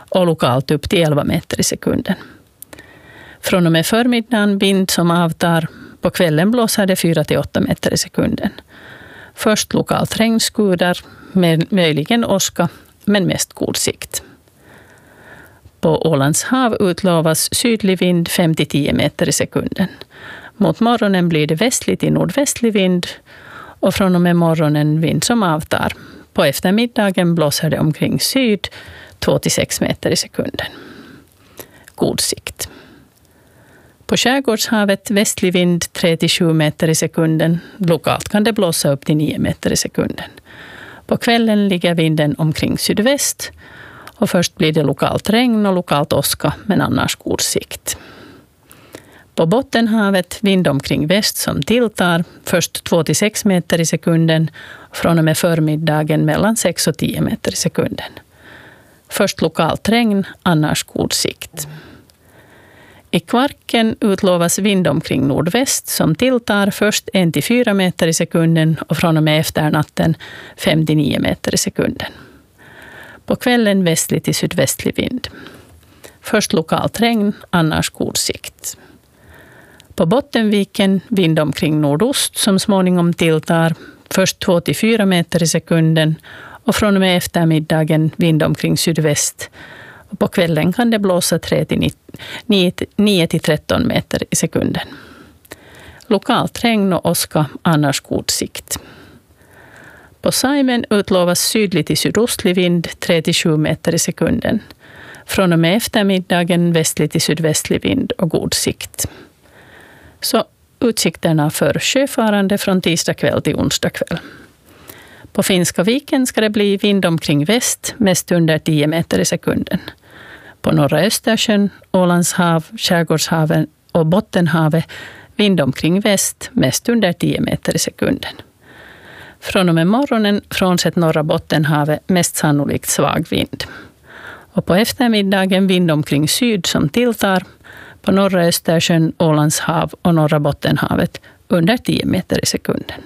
och lokalt upp till 11 meter i sekunden. Från och med förmiddagen vind som avtar. På kvällen blåser det 4-8 meter i sekunden. Först lokalt regnskurar, möjligen åska, men mest god sikt. På Ålands hav utlovas sydlig vind 5-10 meter i sekunden. Mot morgonen blir det västlig till nordvästlig vind och från och med morgonen vind som avtar. På eftermiddagen blåser det omkring syd 2-6 meter i sekunden. God sikt. På skärgårdshavet västlig vind 3-7 meter i sekunden. Lokalt kan det blåsa upp till 9 meter i sekunden. På kvällen ligger vinden omkring sydväst och först blir det lokalt regn och lokalt åska, men annars god sikt. På Bottenhavet vind omkring väst som tilltar, först 2-6 meter i sekunden, från och med förmiddagen mellan 6 och 10 meter i sekunden. Först lokalt regn, annars god sikt. I Kvarken utlovas vind omkring nordväst som tilltar först 1-4 meter i sekunden och från och med efternatten 5-9 meter i sekunden. På kvällen västlig till sydvästlig vind. Först lokalt regn, annars god sikt. På Bottenviken vind omkring nordost som småningom tilltar först 2-4 meter i sekunden och från och med eftermiddagen vind omkring sydväst. Och på kvällen kan det blåsa 9-13 meter i sekunden. Lokalt regn och åska, annars god sikt. På Saimen utlovas sydlig till sydostlig vind 3-7 meter i sekunden. Från och med eftermiddagen västlig till sydvästlig vind och god sikt. Så utsikterna för sjöfarande från tisdag kväll till onsdag kväll. På Finska viken ska det bli vind omkring väst, mest under 10 meter i sekunden. På norra Östersjön, Ålands hav, skärgårdshaven och Bottenhavet vind omkring väst, mest under 10 meter i sekunden. Från och med morgonen, frånsett norra Bottenhavet, mest sannolikt svag vind. Och på eftermiddagen vind omkring syd som tilltar, på norra Östersjön, Ålands hav och norra Bottenhavet under 10 meter i sekunden.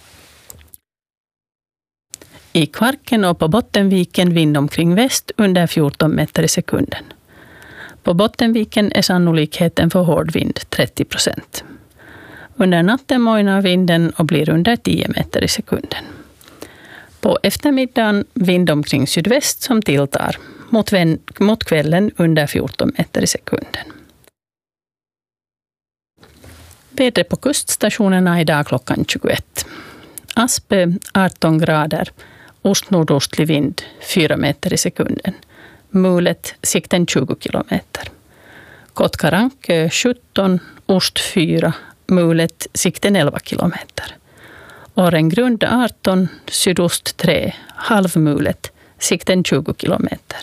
I Kvarken och på Bottenviken vind omkring väst under 14 meter i sekunden. På Bottenviken är sannolikheten för hård vind 30%. Under natten mojnar vinden och blir under 10 meter i sekunden. På eftermiddagen vind omkring sydväst som tilltar, mot kvällen under 14 meter i sekunden. Vädret på kuststationerna idag klockan 21. Aspö 18 grader, ost-nordostlig vind 4 meter i sekunden. Mulet sikten 20 kilometer. Kotkarankö 17, ost 4, mulet sikten 11 kilometer. Årengrund 18, sydost 3, halvmulet sikten 20 kilometer.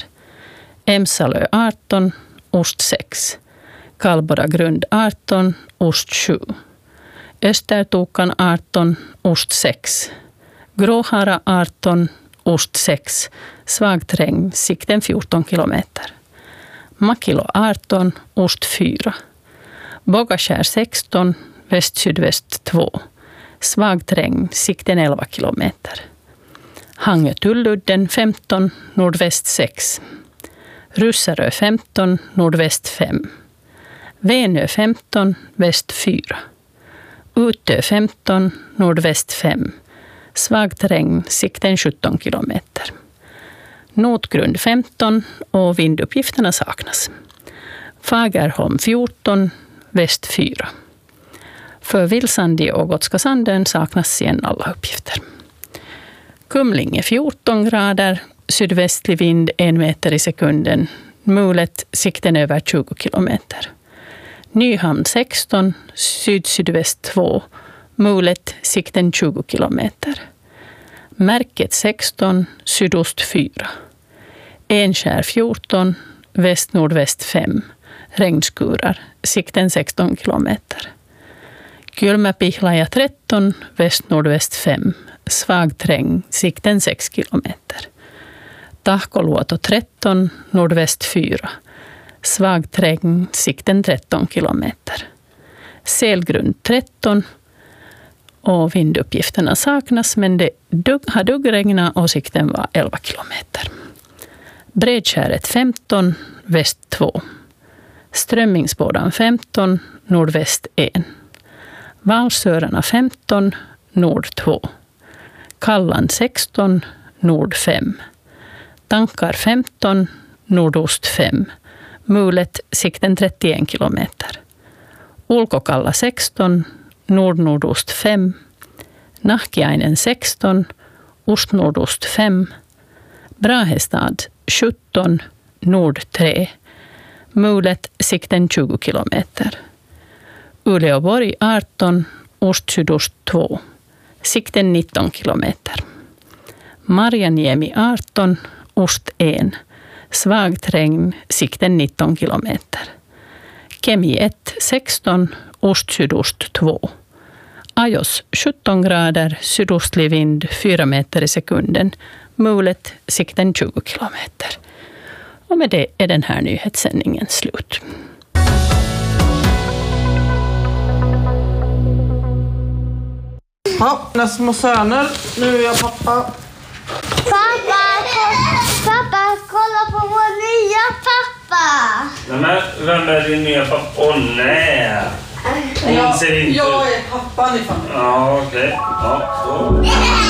Emsalö 18, ost 6. Kalbora grund 18, ost 7. Östertokan 18, ost 6. Gråhara 18, ost 6. Svagt regn, sikten 14 kilometer. Makilo 18, ost 4. Bogaskär 16, väst-sydväst 2. Svagt regn, sikten 11 kilometer. Hangö-Tulludden 15, nordväst 6. Russarö 15, nordväst 5. Venö 15, väst 4. Utö 15, nordväst 5. Svagt regn, sikten 17 kilometer. Notgrund 15 och vinduppgifterna saknas. Fagerholm 14, väst 4. För Vilsandi och Gotska Sanden saknas igen alla uppgifter. Kumlinge 14 grader, sydvästlig vind 1 meter i sekunden. Mulet, sikten över 20 kilometer. Nyhamn 16, syd-sydväst 2. Mulet, sikten 20 kilometer. Märket 16, sydost 4. Enskär 14, väst-nordväst 5. Regnskurar, sikten 16 kilometer. Kylmäpihlaja 13, väst-nordväst 5. Svagt regn, sikten 6 kilometer. Tahkoluoto 13, nordväst 4. Svagt regn, sikten 13 kilometer. Selgrund 13 och vinduppgifterna saknas, men det har duggregnat och sikten var 11 kilometer. Bredskäret 15, väst 2. Strömmingsbådan 15, nordväst 1. Valsörarna 15, nord 2. Kallan 16, nord 5. Tankar 15, nordost 5. Mulet sikten 31 kilometer. Ulkokalla 16, nordnordost 5. Nahkiainen 16, ostnordost 5. Brahestad 17, nord 3. Mulet sikten 20 kilometer. Uleåborg 18, ost-sydost 2. Sikten 19 kilometer. Marjaniemi 18, ost 1. Svagt regn, sikten 19 kilometer. Kemi 1, 16, ost-sydost 2. Ajos 17 grader, sydostlig vind 4 meter i sekunden. Mulet sikten 20 kilometer. Och med det är den här nyhetssändningen slut. Ja, mina små söner. Nu är jag pappa. Pappa, kolla på vår nya pappa. Nej, men vem är din nya pappa? Åh, nej. Jag är pappan i familjen. Ja, okej. Ja, så.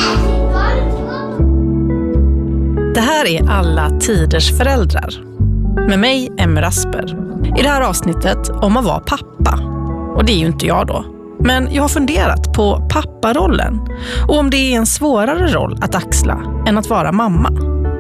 Det här är Alla tiders föräldrar. Med mig, Emmy Rasper. I det här avsnittet om att vara pappa. Och det är ju inte jag då. Men jag har funderat på papparollen. Och om det är en svårare roll att axla än att vara mamma.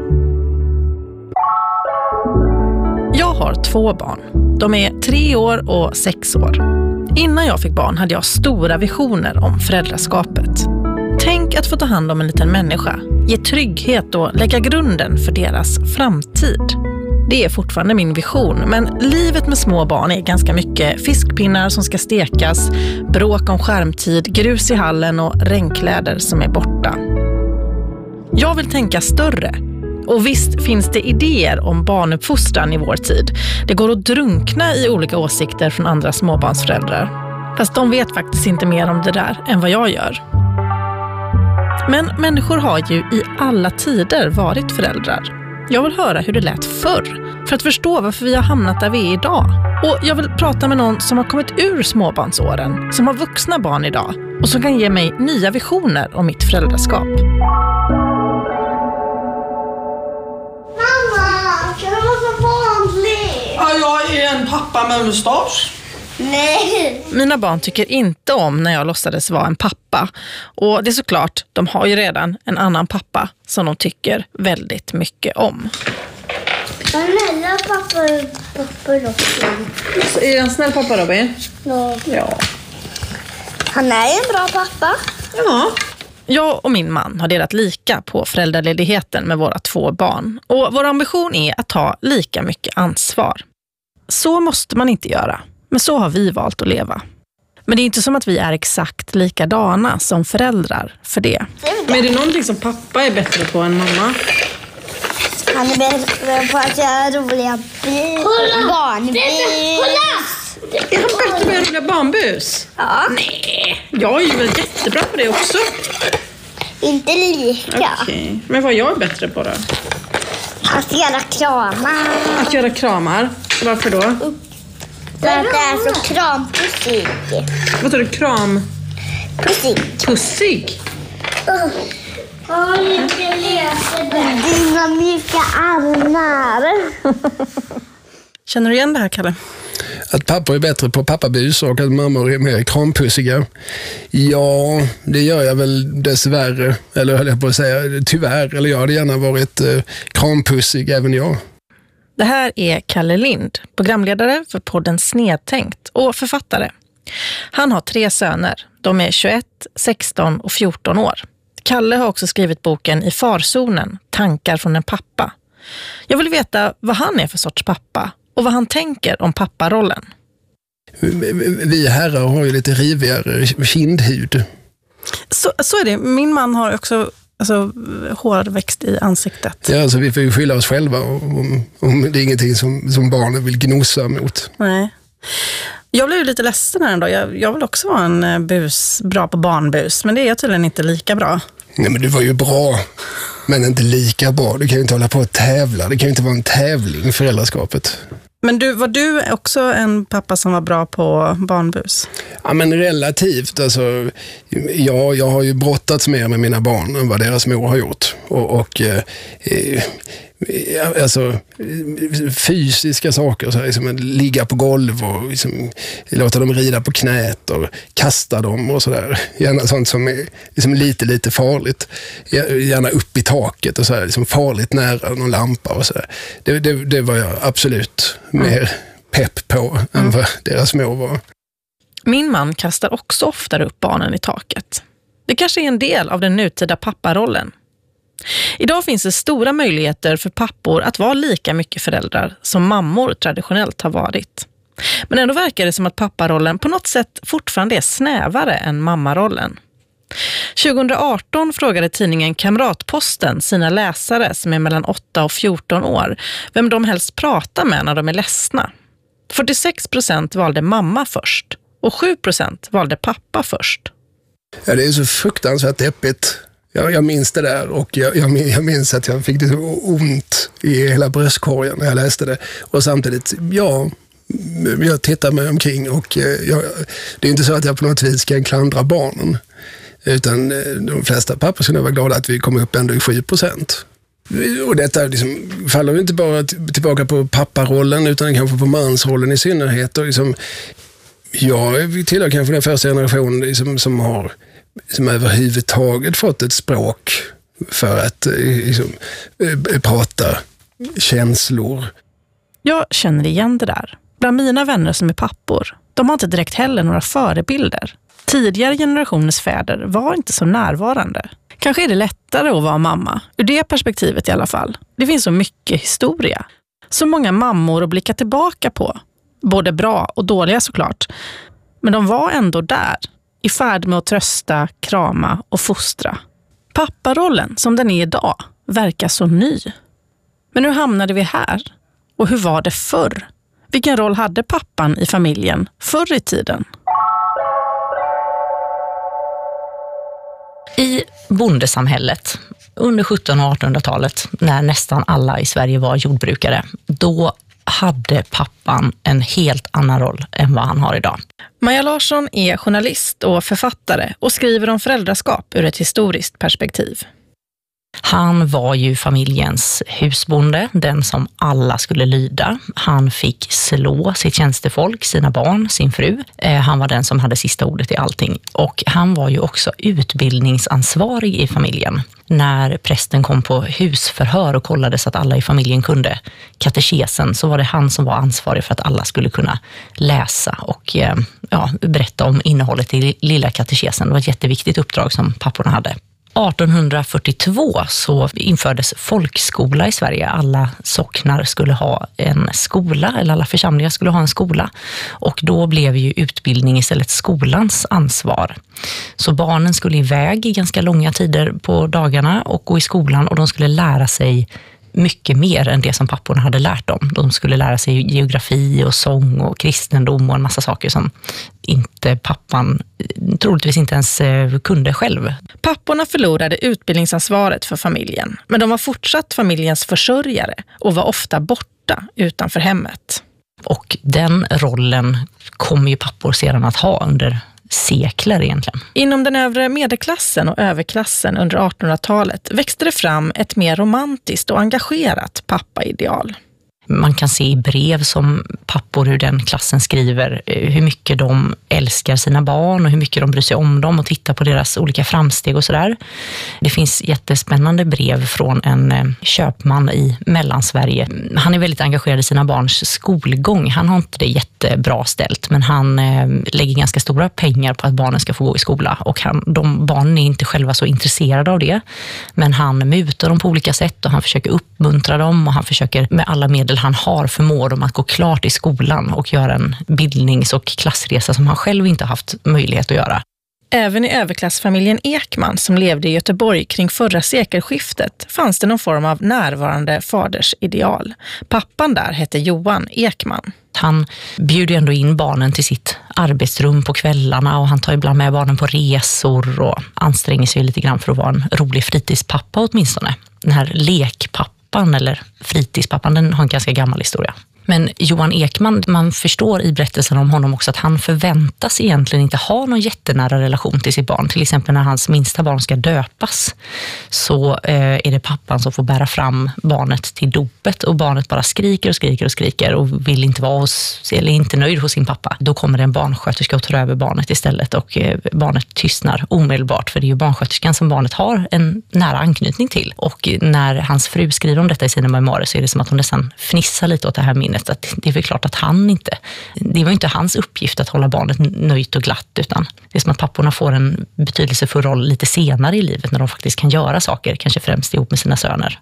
Jag har 2 barn. De är 3 år och 6 år. Innan jag fick barn hade jag stora visioner om föräldraskapet. Tänk att få ta hand om en liten människa, ge trygghet och lägga grunden för deras framtid. Det är fortfarande min vision, men livet med små barn är ganska mycket fiskpinnar som ska stekas, bråk om skärmtid, grus i hallen och regnkläder som är borta. Jag vill tänka större. Och visst finns det idéer om barnuppfostran i vår tid. Det går att drunkna i olika åsikter från andra småbarnsföräldrar. Fast de vet faktiskt inte mer om det där än vad jag gör. Men människor har ju i alla tider varit föräldrar. Jag vill höra hur det lät förr, för att förstå varför vi har hamnat där vi är idag. Och jag vill prata med någon som har kommit ur småbarnsåren, som har vuxna barn idag och som kan ge mig nya visioner om mitt föräldraskap. Ja, jag är en pappa med mustasch. Nej. Mina barn tycker inte om när jag låtsades vara en pappa. Och det är såklart, de har ju redan en annan pappa som de tycker väldigt mycket om. Snälla pappa Robin. Är det en snäll pappa, Robin? Ja. Han är en bra pappa. Ja. Jag och min man har delat lika på föräldraledigheten med våra 2 barn. Och vår ambition är att ta lika mycket ansvar. Så måste man inte göra. Men så har vi valt att leva. Men det är inte som att vi är exakt likadana som föräldrar för det. Men är det någonting som pappa är bättre på än mamma? Han är bättre på att göra roliga barnbus. Är han bättre på att göra roliga barnbus? Ja. Nej, jag är ju väl jättebra på det också. Inte lika. Okej. Men vad jag är bättre på då? Att göra kramar. Att göra kramar. Varför då? För att det är så krampussig. Vad tar du? Kram? Pussig. Pussig? Dina mjuka armar. Känner du igen det här, Kalle? Att pappor är bättre på pappabus och att mammor är mer krampussiga. Ja, det gör jag väl dessvärre. Eller höll jag på att säga tyvärr. Eller jag hade gärna varit krampussig även jag. Det här är Kalle Lind, programledare för podden Snedtänkt och författare. Han har 3 söner. De är 21, 16 och 14 år. Kalle har också skrivit boken I farzonen, tankar från en pappa. Jag vill veta vad han är för sorts pappa och vad han tänker om papparollen. Vi herrar har ju lite rivigare kindhud. Så är det. Min man har också hårväxt i ansiktet. Ja, alltså vi får ju skylla oss själva om det är ingenting som barnen vill gnosa mot. Nej. Jag blev lite ledsen här ändå. Jag vill också vara en bra på barnbus, men det är jag tydligen inte lika bra. Nej, men du var ju bra. Men inte lika bra. Du kan ju inte hålla på att tävla. Det kan ju inte vara en tävling, föräldraskapet. Men var du också en pappa som var bra på barnbus? Ja, men relativt. Alltså, jag har ju brottats mer med mina barn än vad deras mor har gjort. Alltså fysiska saker, så här, liksom, ligga på golv och liksom, låta dem rida på knät och kasta dem och sådär. Gärna sånt som är liksom, lite farligt. Gärna upp i taket och så här, liksom, farligt nära någon lampa och sådär. Det var jag absolut mer pepp på än vad deras mor var. Min man kastar också oftare upp barnen i taket. Det kanske är en del av den nutida papparollen. Idag finns det stora möjligheter för pappor att vara lika mycket föräldrar som mammor traditionellt har varit. Men ändå verkar det som att papparollen på något sätt fortfarande är snävare än mammarollen. 2018 frågade tidningen Kamratposten sina läsare som är mellan 8 och 14 år vem de helst pratar med när de är ledsna. 46% valde mamma först och 7% valde pappa först. Ja, det är så fruktansvärt deppigt. Jag minns det där och jag minns att jag fick det så ont i hela bröstkorgen när jag läste det. Och samtidigt, jag tittar mig omkring och det är inte så att jag på något vis kan klandra barnen. Utan de flesta pappor skulle vara glada att vi kom upp ändå i 7%. Och detta liksom faller ju inte bara tillbaka på papparollen utan kanske på mansrollen i synnerhet. Och liksom, jag tillhör kanske den första generationen liksom, som överhuvudtaget fått ett språk för att liksom, prata känslor. Jag känner igen det där. Bland mina vänner som är pappor, de har inte direkt heller några förebilder. Tidigare generationers fäder var inte så närvarande. Kanske är det lättare att vara mamma, ur det perspektivet i alla fall. Det finns så mycket historia. Så många mammor att blicka tillbaka på. Både bra och dåliga såklart. Men de var ändå där. I färd med att trösta, krama och fostra. Papparollen som den är idag verkar så ny. Men hur hamnade vi här? Och hur var det förr? Vilken roll hade pappan i familjen förr i tiden? I bondesamhället under 1700- och 1800-talet, när nästan alla i Sverige var jordbrukare, då hade pappan en helt annan roll än vad han har idag. Maja Larsson är journalist och författare och skriver om föräldraskap ur ett historiskt perspektiv. Han var ju familjens husbonde, den som alla skulle lyda. Han fick slå sitt tjänstefolk, sina barn, sin fru. Han var den som hade sista ordet i allting. Och han var ju också utbildningsansvarig i familjen. När prästen kom på husförhör och kollade så att alla i familjen kunde katekesen, så var det han som var ansvarig för att alla skulle kunna läsa och berätta om innehållet i lilla katekesen. Det var ett jätteviktigt uppdrag som papporna hade. 1842 så infördes folkskola i Sverige. Alla socknar skulle ha en skola, eller alla församlingar skulle ha en skola. Och då blev ju utbildning istället skolans ansvar. Så barnen skulle iväg i ganska långa tider på dagarna och gå i skolan, och de skulle lära sig mycket mer än det som papporna hade lärt dem. De skulle lära sig geografi och sång och kristendom och en massa saker som inte pappan troligtvis inte ens kunde själv. Papporna förlorade utbildningsansvaret för familjen, men de var fortsatt familjens försörjare och var ofta borta utanför hemmet. Och den rollen kommer ju pappor sedan att ha under sekler egentligen. Inom den övre medelklassen och överklassen under 1800-talet växte det fram ett mer romantiskt och engagerat pappaideal. Man kan se i brev som pappor ur den klassen skriver hur mycket de älskar sina barn och hur mycket de bryr sig om dem och tittar på deras olika framsteg och sådär. Det finns jättespännande brev från en köpman i Mellansverige. Han är väldigt engagerad i sina barns skolgång. Han har inte det jättebra ställt, men han lägger ganska stora pengar på att barnen ska få gå i skola. Och de barnen är inte själva så intresserade av det. Men han mutar dem på olika sätt och han försöker uppmuntra dem och han försöker med alla medel han har förmår dem att gå klart i skolan och göra en bildnings- och klassresa som han själv inte haft möjlighet att göra. Även i överklassfamiljen Ekman som levde i Göteborg kring förra sekelskiftet fanns det någon form av närvarande fadersideal. Pappan där hette Johan Ekman. Han bjuder ändå in barnen till sitt arbetsrum på kvällarna och han tar ibland med barnen på resor och anstränger sig lite grann för att vara en rolig fritidspappa åtminstone. den här lekpappan eller fritidspappan, den har en ganska gammal historia. Men Johan Ekman, man förstår i berättelsen om honom också att han förväntas egentligen inte ha någon jättenära relation till sitt barn. Till exempel när hans minsta barn ska döpas så är det pappan som får bära fram barnet till dopet och barnet bara skriker och skriker och skriker och vill inte vara eller inte nöjd hos sin pappa. Då kommer det en barnsköterska och tar över barnet istället och barnet tystnar omedelbart, för det är ju barnsköterskan som barnet har en nära anknytning till. Och när hans fru skriver om detta i sina memoarer så är det som att hon nästan fnissar lite åt det här minnet. Att det är väl klart att det var inte hans uppgift att hålla barnet nöjt och glatt, utan det är som att papporna får en betydelsefull roll lite senare i livet när de faktiskt kan göra saker, kanske främst ihop med sina söner.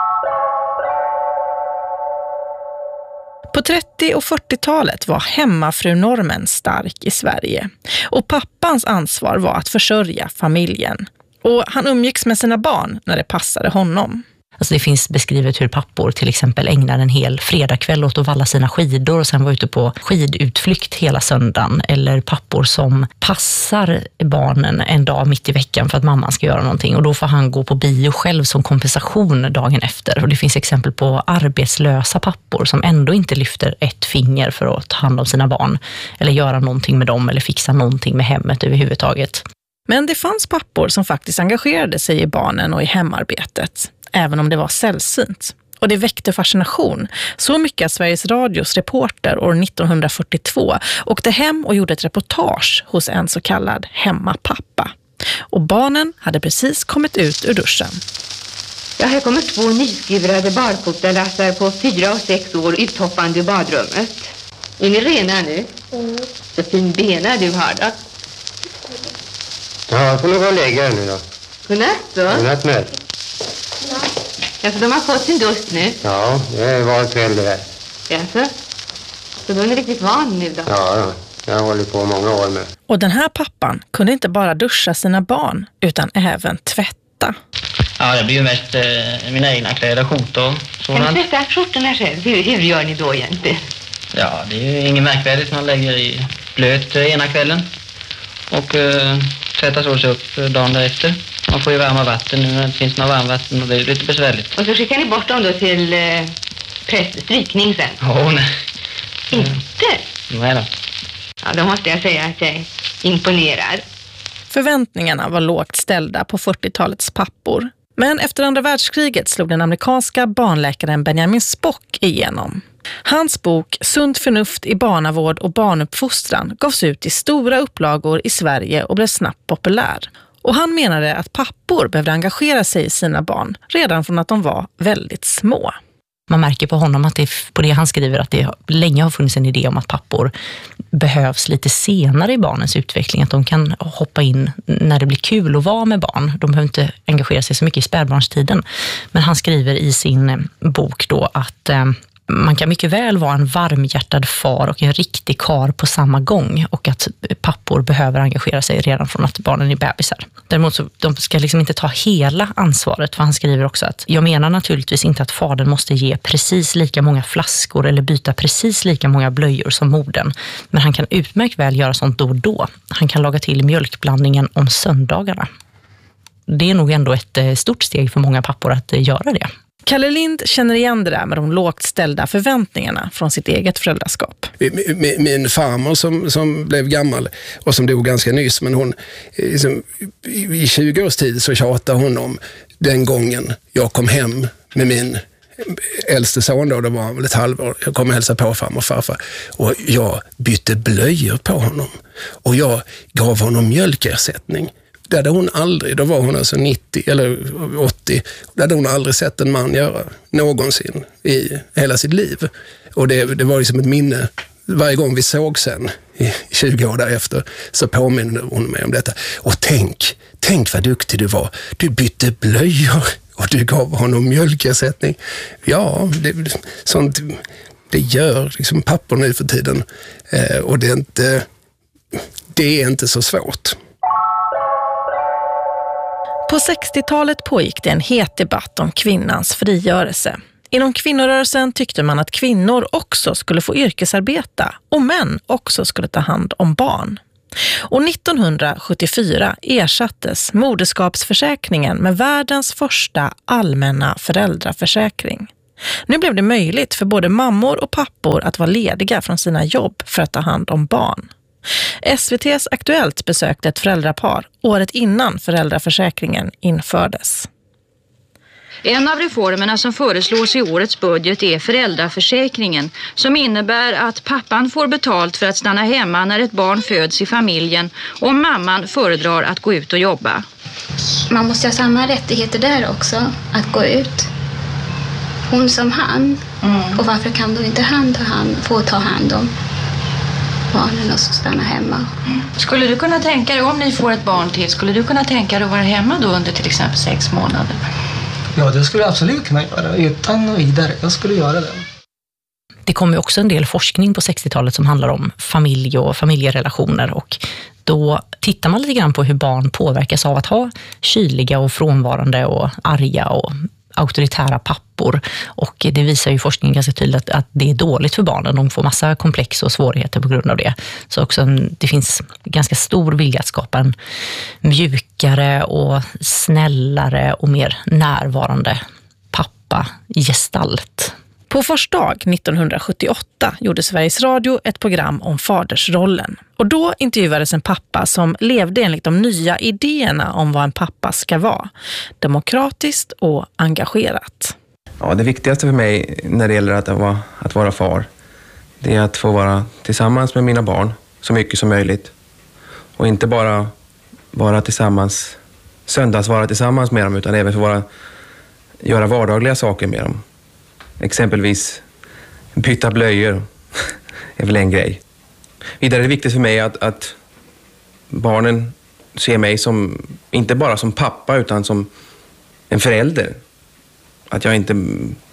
På 30- och 40-talet var hemmafrunormen stark i Sverige och pappans ansvar var att försörja familjen. Och han umgicks med sina barn när det passade honom. Alltså det finns beskrivet hur pappor till exempel ägnar en hel fredagkväll åt att valla sina skidor och sen var ute på skidutflykt hela söndagen. Eller pappor som passar barnen en dag mitt i veckan för att mamman ska göra någonting. Och då får han gå på bio själv som kompensation dagen efter. Och det finns exempel på arbetslösa pappor som ändå inte lyfter ett finger för att ta hand om sina barn. Eller göra någonting med dem eller fixa någonting med hemmet överhuvudtaget. Men det fanns pappor som faktiskt engagerade sig i barnen och i hemarbetet, även om det var sällsynt. Och det väckte fascination. Så mycket att Sveriges Radios reporter år 1942 åkte hem och gjorde ett reportage hos en så kallad hemmapappa. Och barnen hade precis kommit ut ur duschen. Ja, här kommer 2 nyskurade barfotalassar på 4 och 6 år uthoppande i badrummet. Är ni rena nu? Så fin bena du har då. Ja, får nog gå och lägga nu då. Godnatt då. Godnatt med. Ja, så de har fått sin dust nu? Ja, det var kväll det här. Ja, så då är ni riktigt van nu då? Ja, jag har hållit på många år med. Och den här pappan kunde inte bara duscha sina barn utan även tvätta. Ja, det blir ju mest mina egna kläder, skjortor. Kan du tvätta skjortorna själv? Hur gör ni då egentligen? Ja, det är ju inget märkvärdigt. Man lägger i blöt ena kvällen och tvättas också upp dagen därefter. Man får ju varma vatten nu när det finns några varmvatten och det är lite besvärligt. Och så skickar ni bort dem då till strykning sen? Nej. Inte? Nej då. Ja, då måste jag säga att jag är imponerad. Förväntningarna var lågt ställda på 40-talets pappor. Men efter andra världskriget slog den amerikanska barnläkaren Benjamin Spock igenom. Hans bok Sunt förnuft i barnavård och barnuppfostran gavs ut i stora upplagor i Sverige och blev snabbt populär. Och han menade att pappor behövde engagera sig i sina barn redan från att de var väldigt små. Man märker på honom att på det han skriver att det länge har funnits en idé om att pappor behövs lite senare i barnens utveckling. Att de kan hoppa in när det blir kul att vara med barn. De behöver inte engagera sig så mycket i spädbarnstiden. Men han skriver i sin bok då att man kan mycket väl vara en varmhjärtad far och en riktig kar på samma gång och att pappor behöver engagera sig redan från att barnen är bebisar. Däremot så de ska liksom inte ta hela ansvaret, för han skriver också att jag menar naturligtvis inte att fadern måste ge precis lika många flaskor eller byta precis lika många blöjor som modern, men han kan utmärkt väl göra sånt då och då. Han kan laga till mjölkblandningen om söndagarna. Det är nog ändå ett stort steg för många pappor att göra det. Kalle Lind känner igen det där med de lågt ställda förväntningarna från sitt eget föräldraskap. Min farmor som blev gammal och som dog ganska nyss, men hon liksom, i 20 års tid så tjatade hon om den gången jag kom hem med min äldste son då, det var väl ett halvår. Jag kom och hälsade på farmor och farfar och jag bytte blöjor på honom och jag gav honom mjölkersättning. Det hade hon aldrig, då var hon alltså 90 eller 80, det hade hon aldrig sett en man göra någonsin i hela sitt liv. Och det var liksom ett minne. Varje gång vi såg sen, i 20 år därefter, så påminner hon mig om detta. Och tänk vad duktig du var. Du bytte blöjor och du gav honom mjölkersättning. Ja, sånt det gör liksom pappor nu för tiden. Och det är inte så svårt. På 60-talet pågick det en het debatt om kvinnans frigörelse. Inom kvinnorörelsen tyckte man att kvinnor också skulle få yrkesarbeta och män också skulle ta hand om barn. Och 1974 ersattes moderskapsförsäkringen med världens första allmänna föräldraförsäkring. Nu blev det möjligt för både mammor och pappor att vara lediga från sina jobb för att ta hand om barn. SVT:s Aktuellt besökte ett föräldrapar året innan föräldraförsäkringen infördes. En av reformerna som föreslås i årets budget är föräldraförsäkringen, som innebär att pappan får betalt för att stanna hemma när ett barn föds i familjen om mamman föredrar att gå ut och jobba. Man måste ha samma rättigheter där också, att gå ut. Hon som han. Och varför kan då inte han få ta hand om barnen och så stanna hemma? Skulle du kunna tänka dig, om ni får ett barn till, skulle du kunna tänka dig att vara hemma då under till exempel 6 månader? Ja, det skulle jag absolut kunna göra, utan vidare. Jag skulle göra det. Det kom ju också en del forskning på 60-talet som handlar om familj och familjerelationer, och då tittar man lite grann på hur barn påverkas av att ha kyliga och frånvarande och arga och auktoritära pappor, och det visar ju forskningen ganska tydligt att det är dåligt för barnen. De får massa komplex och svårigheter på grund av det. Så också det finns ganska stor vilja att skapa en mjukare och snällare och mer närvarande pappa-gestalt. På Fars dag 1978 gjorde Sveriges Radio ett program om fadersrollen. Och då intervjuades en pappa som levde enligt de nya idéerna om vad en pappa ska vara. Demokratiskt och engagerat. Ja, det viktigaste för mig när det gäller att vara far, det är att få vara tillsammans med mina barn så mycket som möjligt. Och inte bara vara tillsammans, vara tillsammans med dem, utan även få göra vardagliga saker med dem. Exempelvis byta blöjor är väl en grej. Vidare är det viktigt för mig att barnen ser mig som, inte bara som pappa utan som en förälder. Att jag inte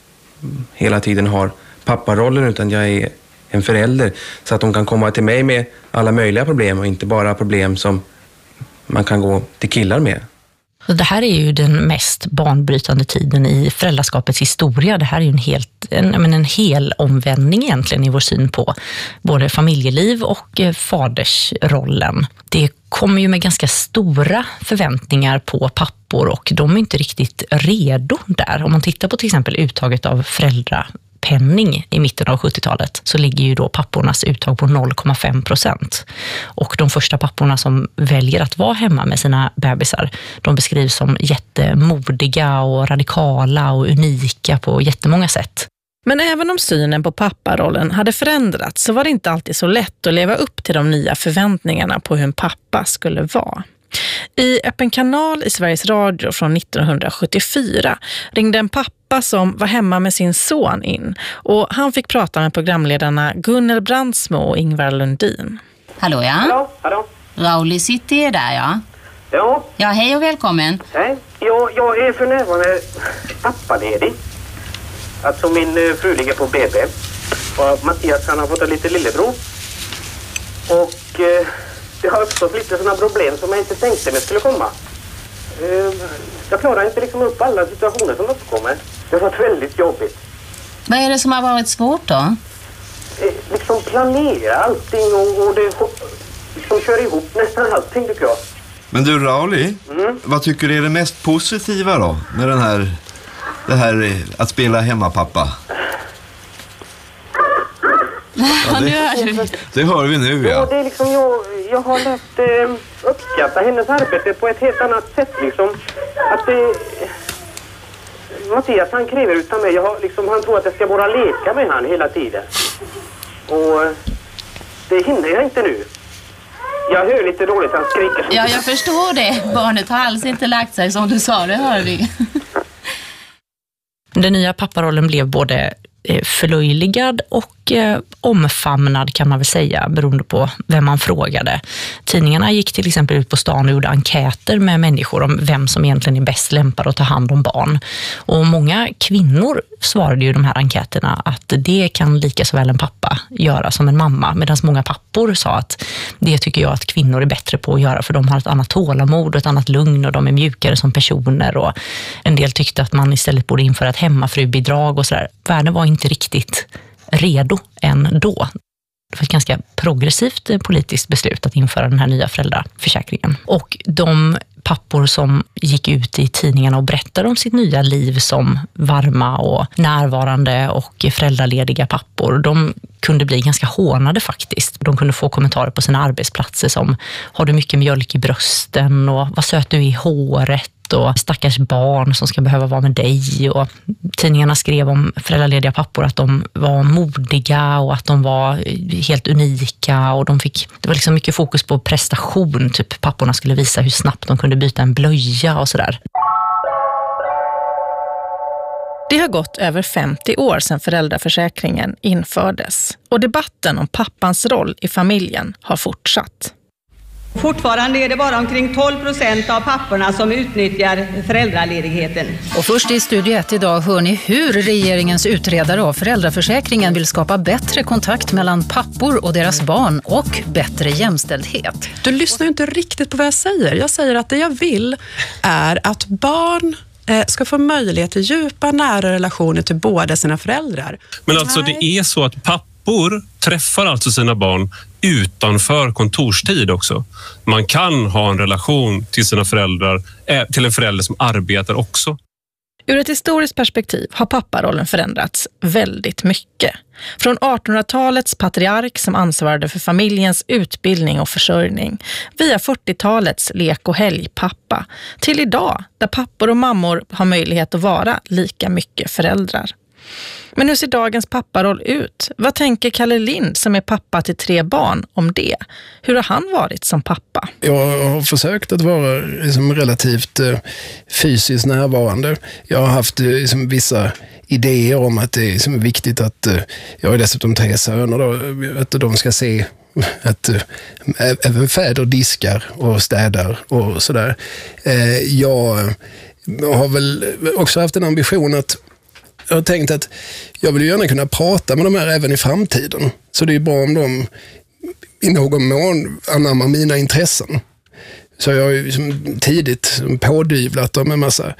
hela tiden har papparollen utan jag är en förälder. Så att de kan komma till mig med alla möjliga problem och inte bara problem som man kan gå till killar med. Det här är ju den mest banbrytande tiden i föräldraskapets historia. Det här är ju en hel omvändning egentligen i vår syn på både familjeliv och fadersrollen. Det kommer ju med ganska stora förväntningar på pappor, och de är inte riktigt redo där. Om man tittar på till exempel uttaget av föräldrapenning i mitten av 70-talet så ligger ju då pappornas uttag på 0,5%. Och de första papporna som väljer att vara hemma med sina bebisar, de beskrivs som jättemodiga och radikala och unika på jättemånga sätt. Men även om synen på papparollen hade förändrats så var det inte alltid så lätt att leva upp till de nya förväntningarna på hur en pappa skulle vara. I Öppen kanal i Sveriges Radio från 1974 ringde en pappa som var hemma med sin son in, och han fick prata med programledarna Gunnel Brandsmo och Ingvar Lundin. Hallå ja? Hallå. Rowley City är där ja. Ja. Ja, hej och välkommen. Hej. Jag är för närvarande pappaledig. Alltså min fru ligger på BB. Och Mattias han har fått en liten lillebror. Och det har uppstått lite sådana problem som jag inte tänkte mig skulle komma. Jag klarar inte liksom upp alla situationer som uppkommer. Det har varit väldigt jobbigt. Vad är det som har varit svårt då? Liksom planera allting och det liksom kör ihop nästan allting tycker jag. Men du Rowley, vad tycker du är det mest positiva då med det här att spela hemmapappa? Ja, det hör vi nu, ja. Det är liksom, jag har lärt uppskatta hennes arbete på ett helt annat sätt liksom. Att Mattias han kräver utan mig. Han tror att jag ska bara leka med han hela tiden. Och det hinner jag inte nu. Jag hör lite dåligt, han skriker. Ja, jag förstår det. Barnet har alls inte lagt sig som du sa, det hör vi. Den nya papparollen blev både förlöjligad och omfamnad kan man väl säga, beroende på vem man frågade. Tidningarna gick till exempel ut på stan och gjorde enkäter med människor om vem som egentligen är bäst lämpad att ta hand om barn. Och många kvinnor svarade ju i de här enkäterna att det kan lika så väl en pappa göra som en mamma, medan många pappor sa att det tycker jag att kvinnor är bättre på att göra, för de har ett annat tålamod och ett annat lugn och de är mjukare som personer, och en del tyckte att man istället borde införa ett hemmafrubidrag och sådär. Världen var inte riktigt redo än då. Det var ett ganska progressivt politiskt beslut att införa den här nya föräldraförsäkringen. Och de pappor som gick ut i tidningarna och berättade om sitt nya liv som varma och närvarande och föräldralediga pappor, de kunde bli ganska hånade faktiskt. De kunde få kommentarer på sina arbetsplatser som: har du mycket mjölk i brösten, och vad söt du är i håret, och stackars barn som ska behöva vara med dig. Och tidningarna skrev om föräldralediga pappor att de var modiga och att de var helt unika, och det var liksom mycket fokus på prestation, typ papporna skulle visa hur snabbt de kunde byta en blöja och sådär. Det har gått över 50 år sedan föräldraförsäkringen infördes, och debatten om pappans roll i familjen har fortsatt. Fortfarande är det bara omkring 12% av papporna som utnyttjar föräldraledigheten. Och först i Studio 1 idag hör ni hur regeringens utredare av föräldraförsäkringen vill skapa bättre kontakt mellan pappor och deras barn och bättre jämställdhet. Du lyssnar ju inte riktigt på vad jag säger. Jag säger att det jag vill är att barn ska få möjlighet till djupa, nära relationer till båda sina föräldrar. Men alltså det är så att pappor träffar alltså sina barn utanför kontorstid också. Man kan ha en relation till sina föräldrar, till en förälder som arbetar också. Ur ett historiskt perspektiv har papparollen förändrats väldigt mycket. Från 1800-talets patriark som ansvarade för familjens utbildning och försörjning, via 40-talets lek- och helgpappa, till idag där pappor och mammor har möjlighet att vara lika mycket föräldrar. Men hur ser dagens papparoll ut? Vad tänker Kalle Lind som är pappa till 3 barn om det? Hur har han varit som pappa? Jag har försökt att vara liksom relativt fysiskt närvarande. Jag har haft vissa idéer om att det är viktigt att jag är dessutom 3 söner då, att de ska se att även fäder diskar och städar och sådär. Jag har väl också haft en ambition att jag har tänkt att jag vill gärna kunna prata med de här även i framtiden. Så det är bra om de i någon mån anammar mina intressen. Så jag har ju tidigt pådyvlat dem en massa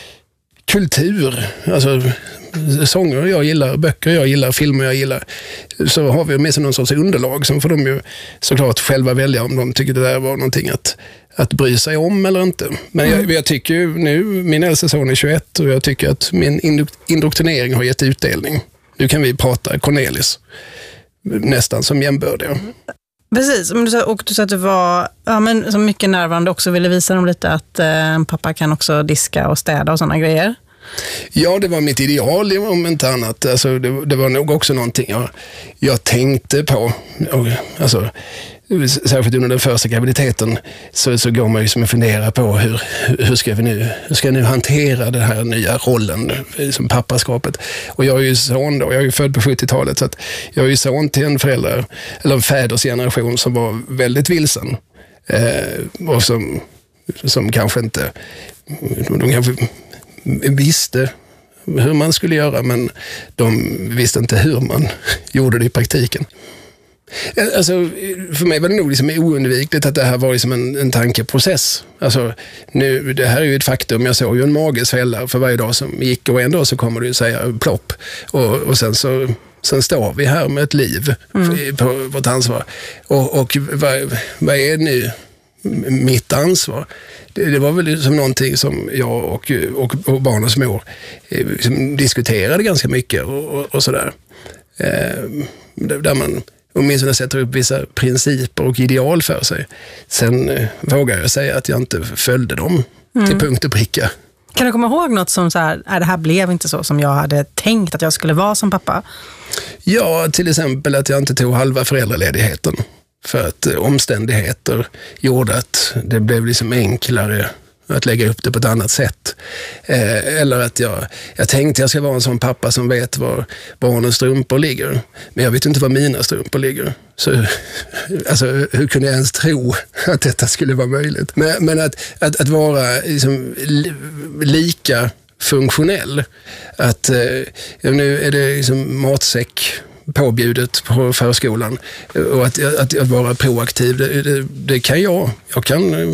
kultur. Alltså sånger jag gillar, böcker jag gillar, filmer jag gillar. Så har vi med sig någon sorts underlag som får de ju såklart själva välja om de tycker det där var någonting att bry sig om eller inte. Men jag tycker ju nu, min äldsta son är 21 och jag tycker att min indoktrinering har gett utdelning. Nu kan vi prata Cornelis nästan som jämbördiga. Precis, men du sa att du var så mycket närvarande också, ville visa dem lite att pappa kan också diska och städa och sådana grejer. Ja, det var mitt ideal om inte annat. Alltså, det var nog också någonting jag tänkte på. Alltså, särskilt under den första graviditeten så går man ju som att fundera på hur ska jag nu hantera den här nya rollen som pappaskapet. Och jag är ju son då, jag är ju född på 70-talet, så att jag är ju son till en förälder eller en fädersgeneration som var väldigt vilsen och som kanske inte de kanske visste hur man skulle göra, men de visste inte hur man gjorde det i praktiken. Alltså, för mig var det nog liksom oundvikligt att det här var liksom en tankeprocess. Alltså, nu, det här är ju ett faktum. Jag såg ju en magesfälla för varje dag som gick, och en dag så kommer det ju säga plopp. Och sen står vi här med ett liv på vårt ansvar. Och vad är nu mitt ansvar? Det var väl som någonting som jag och barnens mor liksom diskuterade ganska mycket och sådär. Där man åtminstone sätter upp vissa principer och ideal för sig. Sen vågar jag säga att jag inte följde dem till punkt och pricka. Kan du komma ihåg något som så här, det här blev inte så som jag hade tänkt att jag skulle vara som pappa? Ja, till exempel att jag inte tog halva föräldraledigheten. För att omständigheter gjorde att det blev liksom enklare att lägga upp det på ett annat sätt. Eller att jag tänkte jag ska vara en sån pappa som vet var barnens strumpor ligger. Men jag vet inte var mina strumpor ligger. Så alltså, hur kunde jag ens tro att detta skulle vara möjligt? Men att vara liksom lika funktionell. Att nu är det liksom matsäck påbjudet på förskolan, och att vara proaktiv, det kan jag. Jag kan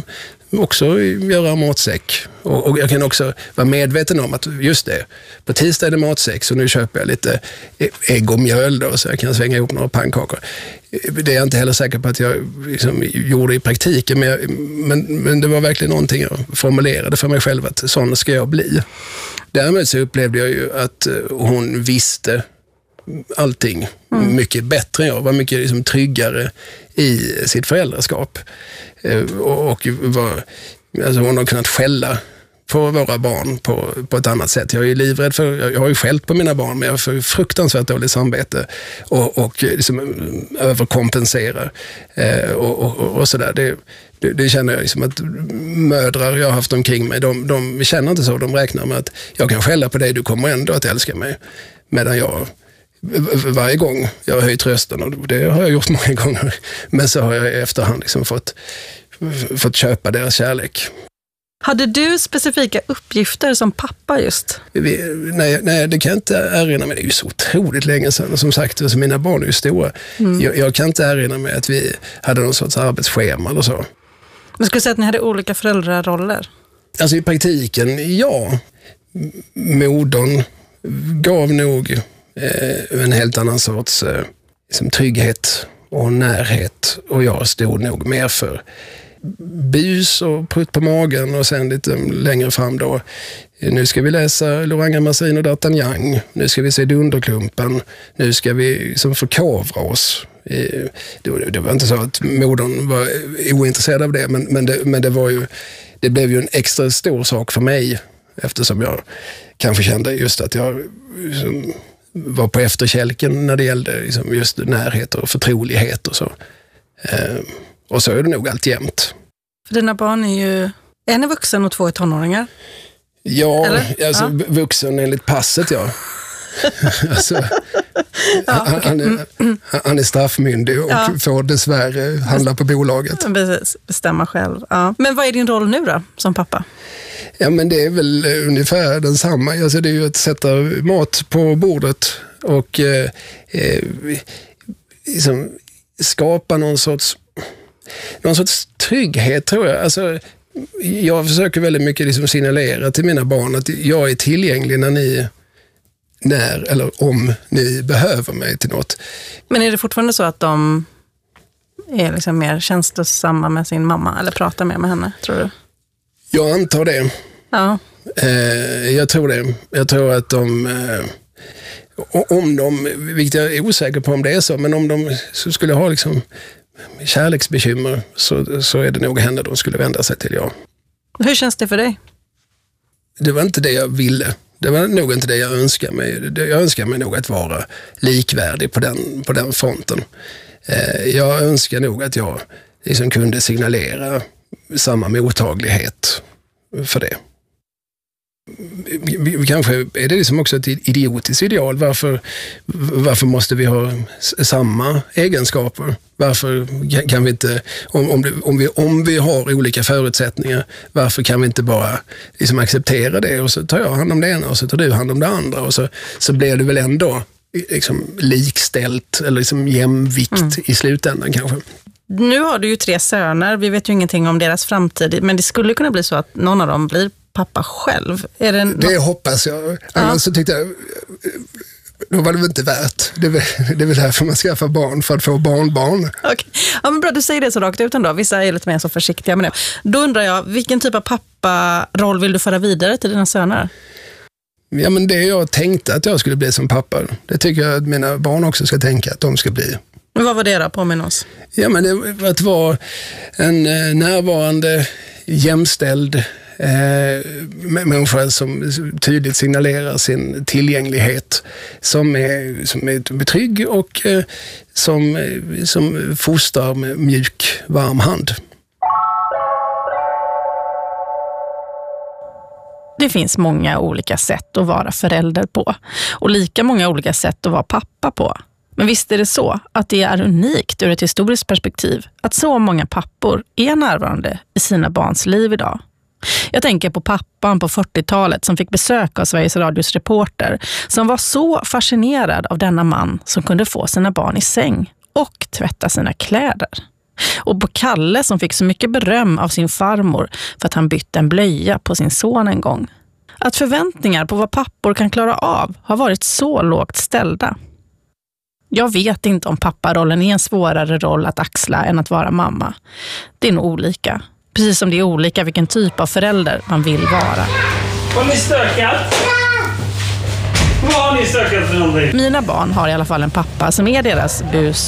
också göra matsäck. Och jag kan också vara medveten om att just det, på tisdag är det matsäck, så nu köper jag lite ägg och mjöl då, så jag kan svänga ihop några pannkakor. Det är jag inte heller säker på att jag liksom gjorde i praktiken, men det var verkligen någonting jag formulerade för mig själv, att sån ska jag bli. Därmed så upplevde jag ju att hon visste allting mycket bättre än jag, var mycket liksom tryggare i sitt föräldraskap. Och alltså hon har kunnat skälla på våra barn på ett annat sätt. Jag är ju livrädd jag har ju skällt på mina barn, men jag får fruktansvärt dåligt samvete och liksom överkompenserar och sådär. Det känner jag liksom att mödrar jag har haft omkring mig, de känner inte så. De räknar med att jag kan skälla på dig, du kommer ändå att älska mig. Medan jag varje gång jag har höjt rösten, och det har jag gjort många gånger, men så har jag i efterhand liksom fått köpa deras kärlek. Hade du specifika uppgifter som pappa just? Nej, det kan jag inte erinra mig. Det är ju så otroligt länge sedan. Och som sagt, alltså mina barn är ju stora. Jag kan inte erinra mig att vi hade någon sorts arbetsschema eller så. Men skulle du säga att ni hade olika föräldraroller? Alltså i praktiken, ja. Modern gav nog en helt annan sorts liksom trygghet och närhet. Och jag stod nog mer för bus och prutt på magen, och sen lite längre fram då, nu ska vi läsa Loranga Marsin och D'Artagnan, nu ska vi se Dunderklumpen, nu ska vi liksom förkovra oss. Det var inte så att modern var ointresserad av det, men det blev ju en extra stor sak för mig, eftersom jag kanske kände just att jag liksom var på efterkälken när det gällde liksom just närhet och förtrolighet och så. Och så är det nog alltjämt. För dina barn är ju en är vuxen och 2 är tonåringar. Ja, alltså vuxen enligt passet, ja. Alltså, han är straffmyndig och får dessvärre handla på bolaget. Precis, bestämma själv. Ja. Men vad är din roll nu då, som pappa? Ja, men det är väl ungefär densamma. Alltså, det är ju att sätta mat på bordet och liksom skapa någon sorts trygghet, tror jag. Alltså, jag försöker väldigt mycket liksom signalera till mina barn att jag är tillgänglig när eller om ni behöver mig till något. Men är det fortfarande så att de är liksom mer känslosamma med sin mamma eller pratar mer med henne, tror du? Jag antar det. Ja. Jag tror det. Jag tror att om de, vilket jag är osäker på om det är så, men om de skulle ha liksom kärleksbekymmer, så är det nog henne de skulle vända sig till, ja. Hur känns det för dig? Det var inte det jag ville. Det var nog inte det jag önskade mig. Jag önskar mig nog att vara likvärdig på den fronten. Jag önskar nog att jag liksom kunde signalera samma mottaglighet för det. Kanske är det liksom också ett idiotiskt ideal. Varför måste vi ha samma egenskaper? Varför kan vi inte, om vi har olika förutsättningar, varför kan vi inte bara liksom acceptera det, och så tar jag hand om det ena och så tar du hand om det andra, och så blir det väl ändå liksom likställt eller liksom jämvikt i slutändan kanske. Nu har du ju 3 söner, vi vet ju ingenting om deras framtid, men det skulle kunna bli så att någon av dem blir pappa själv. Det hoppas jag. Annars så tyckte jag, då var det väl inte värt. Det är väl därför man skaffar barn, för att få barnbarn. Okej. Ja, men bra, du säger det så rakt ut ändå. Vissa är lite mer så försiktiga med det. Då undrar jag, vilken typ av papparoll vill du föra vidare till dina söner? Ja, men det jag tänkte att jag skulle bli som pappa, det tycker jag att mina barn också ska tänka att de ska bli. Vad var det då, påminna oss? Ja, men det var att vara en närvarande, jämställd människa som tydligt signalerar sin tillgänglighet, som är trygg och som fostrar med mjuk, varm hand. Det finns många olika sätt att vara förälder på, och lika många olika sätt att vara pappa på. Men visst är det så att det är unikt ur ett historiskt perspektiv att så många pappor är närvarande i sina barns liv idag. Jag tänker på pappan på 40-talet som fick besök av Sveriges Radios reporter, som var så fascinerad av denna man som kunde få sina barn i säng och tvätta sina kläder. Och på Kalle som fick så mycket beröm av sin farmor för att han bytte en blöja på sin son en gång. Att förväntningar på vad pappor kan klara av har varit så lågt ställda. Jag vet inte om papparollen är en svårare roll att axla än att vara mamma. Det är nog olika. Precis som det är olika vilken typ av förälder man vill vara. Har ni stökat? Vad har ni stökat för någonting? Mina barn har i alla fall en pappa som är deras bus